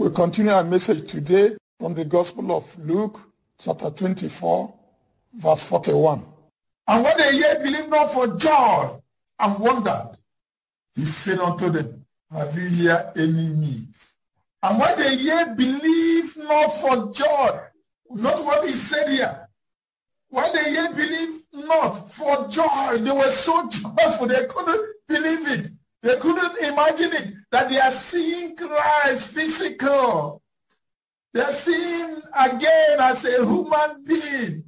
We continue our message today from the Gospel of Luke, chapter 24, verse 41. And when they yet believed not for joy and wondered, he said unto them, have you here any need? And when they yet believed not for joy, not what he said here. When they yet believed not for joy, they were so joyful, they couldn't believe it. They couldn't imagine it, that they are seeing Christ physical. They are seeing again as a human being.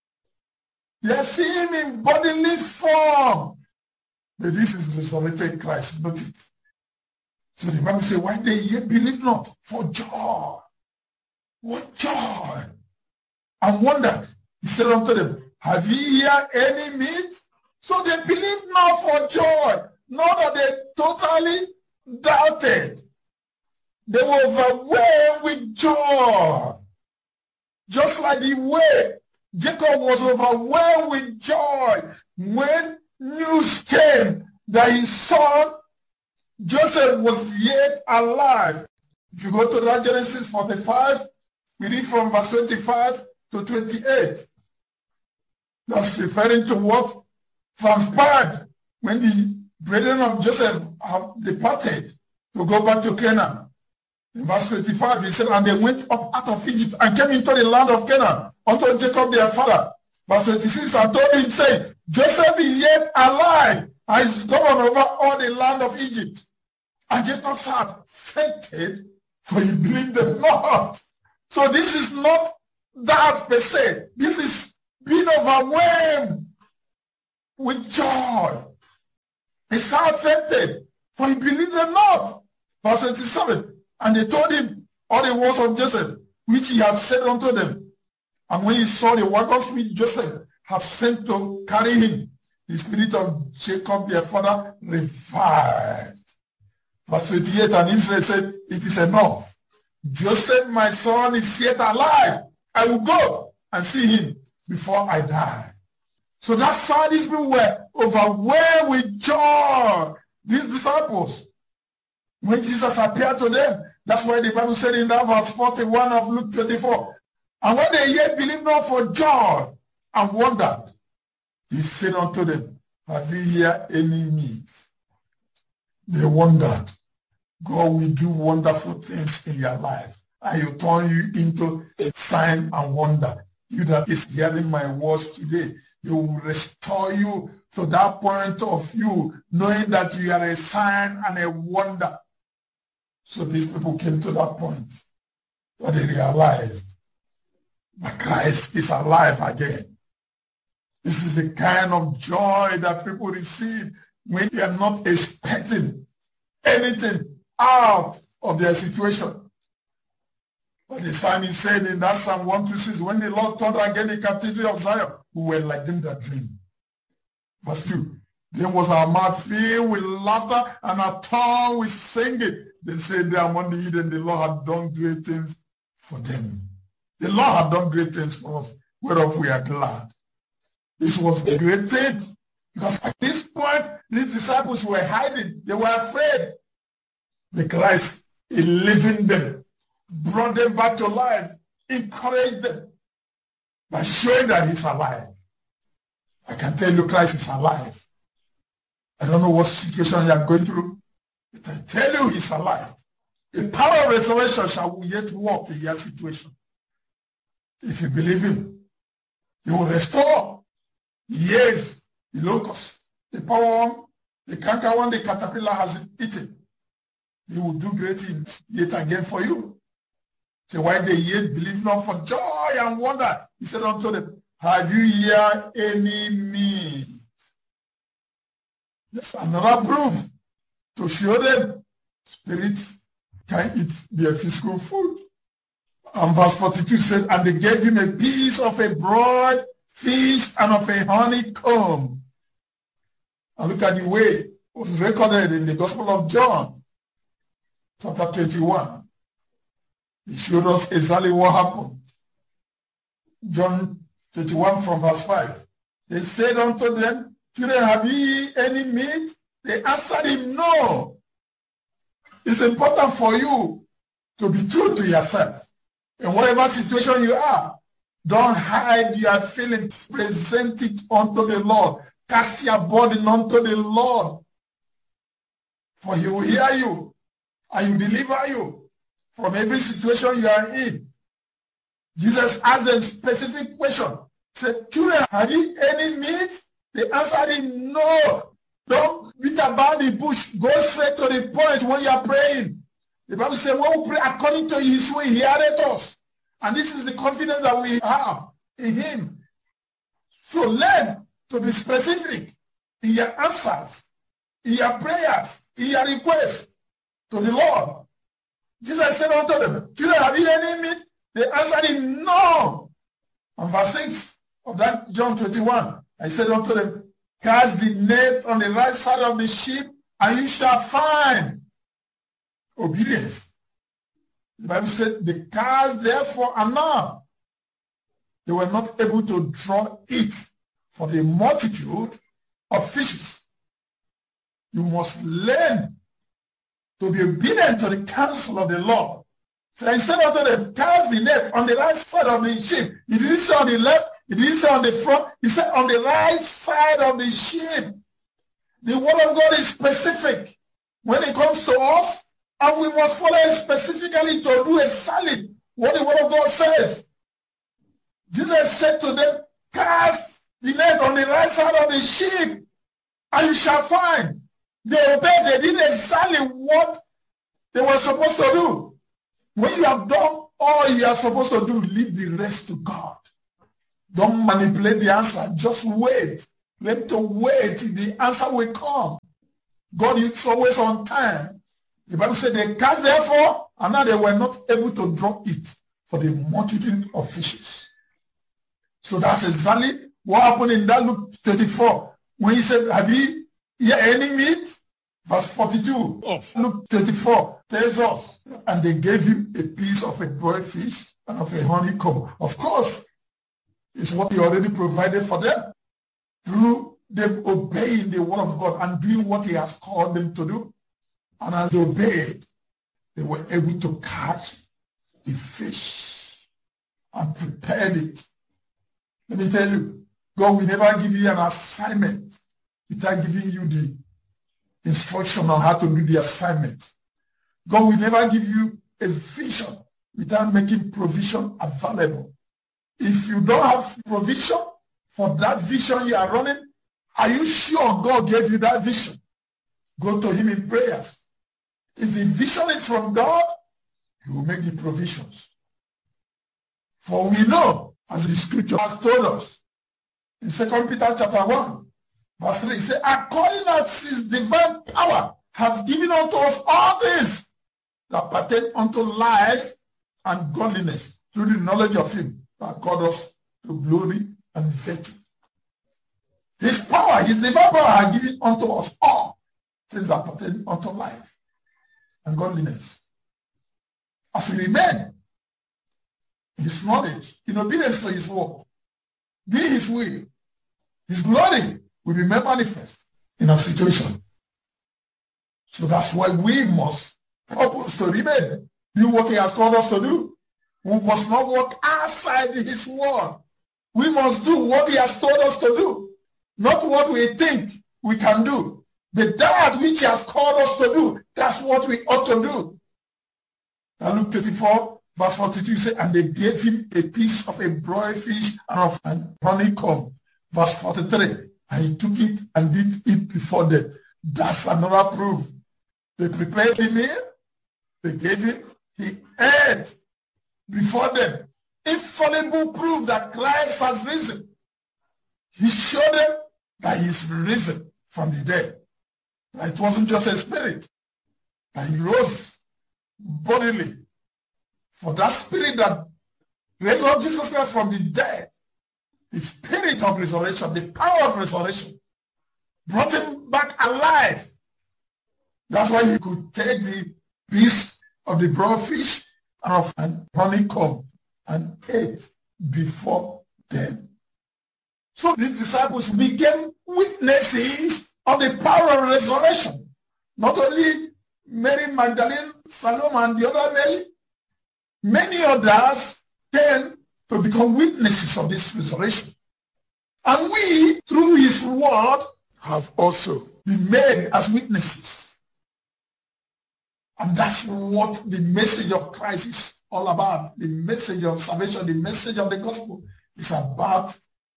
They are seeing him in bodily form. But this is resurrected Christ, not it. So the Bible says, why they yet believe not for joy. What joy? And wondered. He said unto them, have ye here any meat? So they believed not for joy. Not that they totally doubted. They were overwhelmed with joy. Just like the way Jacob was overwhelmed with joy when news came that his son Joseph was yet alive. If you go to that Genesis 45, we read from verse 25 to 28. That's referring to what transpired when the brethren of Joseph have departed to go back to Canaan. In verse 25, he said, and they went up out of Egypt and came into the land of Canaan unto Jacob their father. Verse 26, and told him, saying, Joseph is yet alive, and is gone over all the land of Egypt. And Jacob's heart fainted, for he believed them not. So this is not that per se. This is being overwhelmed with joy. His heart fainted, for he believed them not. Verse 27, and they told him all the words of Joseph, which he had said unto them. And when he saw the wagons which Joseph had sent to carry him, the spirit of Jacob their father revived. Verse 28, and Israel said, it is enough. Joseph, my son, is yet alive. I will go and see him before I die. So that's how these people were overwhelmed with joy. These disciples, when Jesus appeared to them, that's why the Bible said in that verse 41 of Luke 24, and when they yet believed not for joy and wondered, he said unto them, have you here any need? They wondered. God will do wonderful things in your life, and he'll turn you into a sign and wonder. You that is hearing my words today, he will restore you to that point of you knowing that you are a sign and a wonder. So these people came to that point that they realized that Christ is alive again. This is the kind of joy that people receive when they are not expecting anything out of their situation. But the psalmist said in that Psalm 126, when the Lord turned again the captivity of Zion, we were like them that dream. Verse 2, then was our mouth filled with laughter and our tongue with singing. They said they are among the heathen, the Lord had done great things for them. The Lord had done great things for us, whereof we are glad. This was a great thing, because at this point, these disciples were hiding. They were afraid. The Christ, in leaving them, brought them back to life, encouraged them by showing that he's alive. I can tell you Christ is alive. I don't know what situation you are going through, but I tell you he's alive. The power of resurrection shall yet work in your situation. If you believe him, he will restore. Yes, the locust, the power, the canker one, the caterpillar has eaten. He will do great things yet again for you. So why they yet believe not for joy and wonder, he said unto them, have you here any meat? That's another proof to show them spirits can eat their physical food. And verse 42 said, and they gave him a piece of a broad fish and of a honeycomb. And look at the way it was recorded in the Gospel of John, chapter 21. It showed us exactly what happened. John 21 from verse 5. They said unto them, children, have ye any meat? They answered him, no. It's important for you to be true to yourself. In whatever situation you are, don't hide your feelings. Present it unto the Lord. Cast your burden unto the Lord. For he will hear you and he will deliver you from every situation you are in. Jesus asked a specific question. He said, children, have you any needs? They answered him, no. Don't beat about the bush. Go straight to the point when you are praying. The Bible says, when we pray according to his way, he heareth us. And this is the confidence that we have in him. So learn to be specific in your answers, in your prayers, in your requests to the Lord. Jesus said unto them, children, have you any need? They answered him, no. And verse 6 of that John 21, I said unto them, cast the net on the right side of the ship, and you shall find obedience. The Bible said, the cast therefore are now. They were not able to draw it for the multitude of fishes. You must learn to be obedient to the counsel of the Lord. So I said unto them, cast the net on the right side of the ship. He didn't say on the left, he didn't say on the front, he said on the right side of the ship. The word of God is specific when it comes to us, and we must follow it specifically to do exactly what the word of God says. Jesus said to them, cast the net on the right side of the ship, and you shall find. They obeyed, they did exactly what they were supposed to do. When you have done all you are supposed to do, leave the rest to God. Don't manipulate the answer. Just wait. Let to wait. The answer will come. God is always on time. The Bible said they cast therefore, and now they were not able to draw it for the multitude of fishes. So that's exactly what happened in that Luke 24. When he said, have you any meat? Verse 42 of Luke 24 tells us, and they gave him a piece of a broiled fish and of a honeycomb. Of course, it's what he already provided for them through them obeying the word of God and doing what he has called them to do. And as they obeyed, they were able to catch the fish and prepared it. Let me tell you, God will never give you an assignment without giving you the instruction on how to do the assignment. God will never give you a vision without making provision available. If you don't have provision for that vision you are running, are you sure God gave you that vision? Go to him in prayers. If the vision is from God, he will make the provisions. For we know, as the scripture has told us, in 2 Peter chapter 1, verse 3, it says, according as his divine power has given unto us all things that pertain unto life and godliness through the knowledge of him that called us to glory and virtue. His power, his divine power has given unto us all things that pertain unto life and godliness. As we remain in his knowledge, in obedience to his word, doing his will, his glory will be made manifest in our situation. So that's why we must purpose to remain, do what he has called us to do. We must not walk outside his word. We must do what he has told us to do, not what we think we can do, but that which he has called us to do. That's what we ought to do. Now Luke 24, verse 42 says, and they gave him a piece of a broiled fish and of an honeycomb. Verse 43, and he took it and did eat before them. That's another proof. They prepared the meal, they gave him, he ate before them. Infallible proof that Christ has risen. He showed them that he is risen from the dead. That it wasn't just a spirit, that he rose bodily. For that spirit that raised up Jesus Christ from the dead, the spirit of resurrection, the power of resurrection, brought him back alive. That's why he could take the piece of the broiled fish and of an honeycomb and ate before them. So these disciples became witnesses of the power of resurrection. Not only Mary Magdalene, Salome, and the other Mary, many others came to become witnesses of this resurrection. And we, through his word, have also been made as witnesses. And that's what the message of Christ is all about. The message of salvation, the message of the gospel is about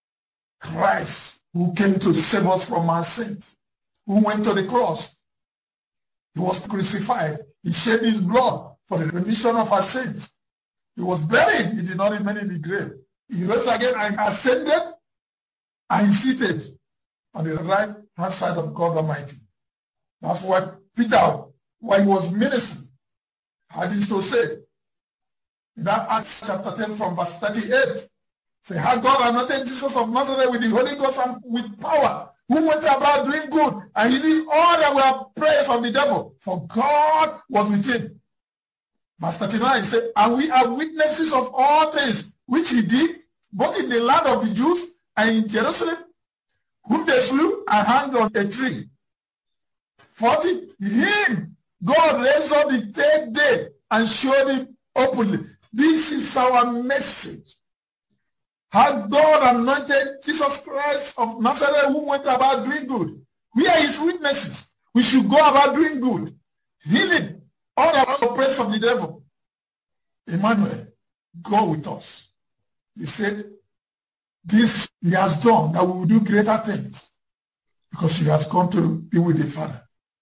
Christ, who came to save us from our sins, who went to the cross. He was crucified. He shed his blood for the remission of our sins. He was buried. He did not remain in the grave. He rose again and ascended and he seated on the right hand side of God Almighty. That's what Peter, while he was ministering, had this to say. In that Acts chapter 10 from verse 38, say, how God anointed Jesus of Nazareth with the Holy Ghost and with power, who went about doing good, and he did all that were praise of the devil, for God was with him. Verse 39 said, and we are witnesses of all things which he did, both in the land of the Jews and in Jerusalem, whom they slew and hanged on a tree. 40, him God raised up the third day and showed him openly. This is our message. How God anointed Jesus Christ of Nazareth, who went about doing good. We are his witnesses. We should go about doing good, healing all the oppressed of the devil. Emmanuel, go with us. He said, this he has done, that we will do greater things, because he has come to be with the Father.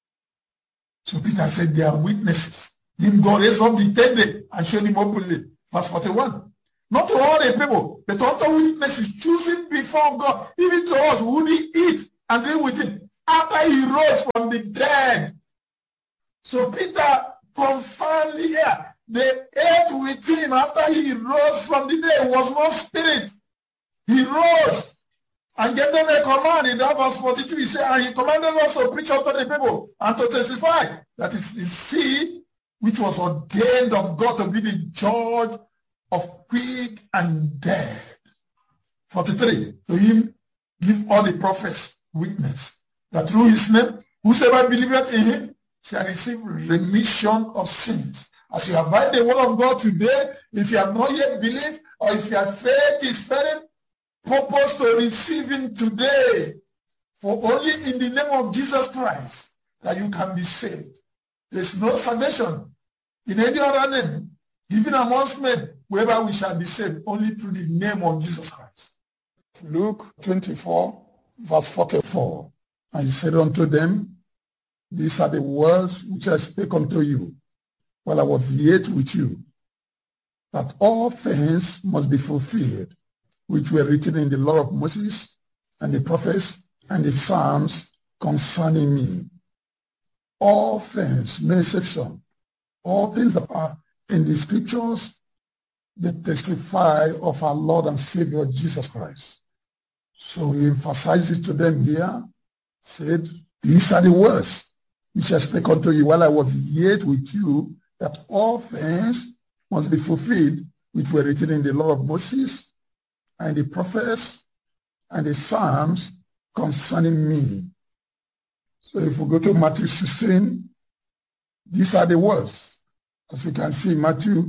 So Peter said, they are witnesses. Him God raised up the third day and showed him openly. Verse 41. Not to all the people, but to other witnesses choosing before God, even to us, would he eat and drink with him after he rose from the dead. So Peter confirmed here, they ate with him after he rose from the dead. It was no spirit. He rose and gave them a command. In that verse 42, he said, and he commanded us to preach unto the people and to testify that is the seed which was ordained of God to be the judge of quick and dead. 43, to him give all the prophets witness that through his name, whosoever believeth in him shall receive remission of sins. As you abide the word of God today, if you have not yet believed, or if your faith is failing, purpose to receive him today. For only in the name of Jesus Christ that you can be saved. There's no salvation in any other name given amongst men whereby we shall be saved, only through the name of Jesus Christ. Luke 24, verse 44. And he said unto them, these are the words which I spake unto you while I was yet with you, that all things must be fulfilled, which were written in the law of Moses and the prophets and the Psalms concerning me. All things, no exception, all things that are in the scriptures, they testify of our Lord and Savior Jesus Christ. So he emphasizes to them here, said, these are the words which I spake unto you while I was yet with you, that all things must be fulfilled, which were written in the law of Moses and the prophets and the Psalms concerning me. So if we go to Matthew 16, these are the words. As we can see, Matthew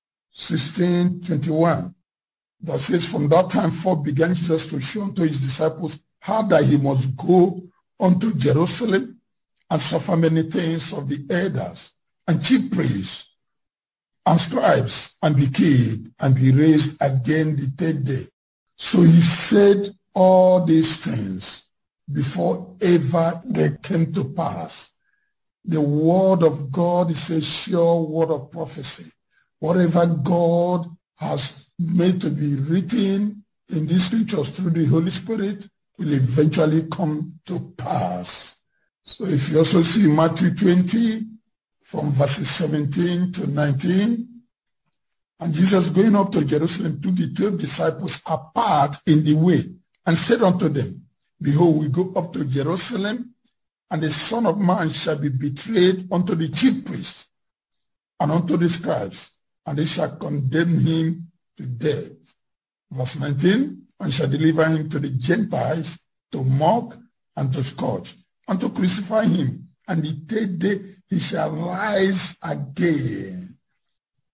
16:21, that says, from that time forth began Jesus to show unto his disciples how that he must go unto Jerusalem and suffer many things of the elders and chief priests and scribes, and be killed and be raised again the third day. So he said all these things before ever they came to pass. The word of God is a sure word of prophecy. Whatever God has made to be written in these scriptures through the Holy Spirit will eventually come to pass. So if you also see Matthew 20 from verses 17 to 19, and Jesus going up to Jerusalem took the 12 disciples apart in the way and said unto them, behold, we go up to Jerusalem, and the Son of Man shall be betrayed unto the chief priests and unto the scribes, and they shall condemn him to death. Verse 19, and shall deliver him to the Gentiles to mock and to scourge and to crucify him. And the third day he shall rise again.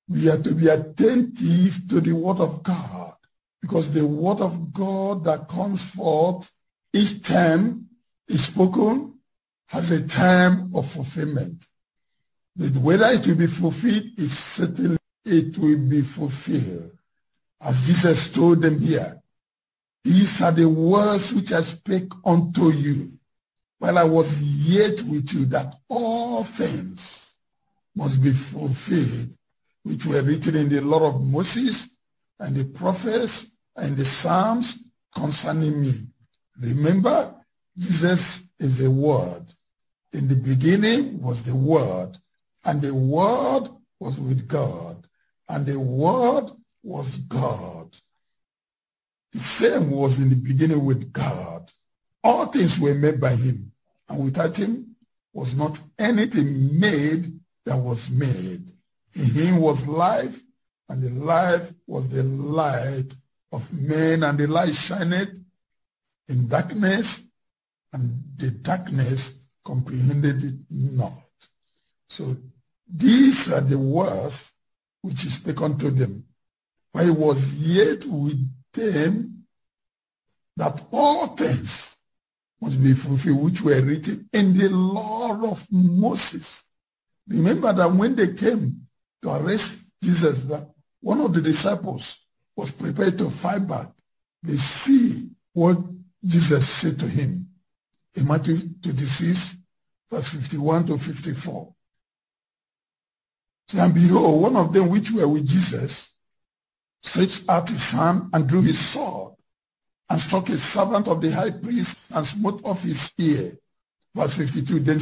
We are to be attentive to the word of God, because the word of God that comes forth each time is spoken has a time of fulfillment. But whether it will be fulfilled is certainly it will be fulfilled. As Jesus told them here, these are the words which I spake unto you while I was yet with you, that all things must be fulfilled, which were written in the law of Moses and the prophets and the Psalms concerning me. Remember, Jesus is the Word. In the beginning was the Word, and the Word was with God, and the Word was God. The same was in the beginning with God. All things were made by him, and without him was not anything made that was made. In him was life, and the life was the light of men, and the light shineth in darkness, and the darkness comprehended it not. So these are the words which he spake unto them, while he was yet with them, that all things must be fulfilled which were written in the law of Moses. Remember that when they came to arrest Jesus, that one of the disciples was prepared to fight back. They see what Jesus said to him in Matthew 26, verse 51 to 54. And behold, one of them which were with Jesus stretched out his hand and drew his sword and struck a servant of the high priest and smote off his ear. Verse 52, then